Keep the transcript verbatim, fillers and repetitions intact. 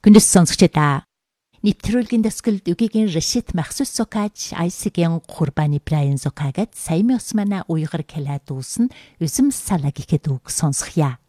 Хүндэс сонсогчдаа нэвтрүүлгийн төсгөлд үгийн Решит махсус сокаж айсигийн Курбаны Брайан сокагад Сайми Османа уйгар келад uuсан үзэм салаг ихэд үг сонсхья.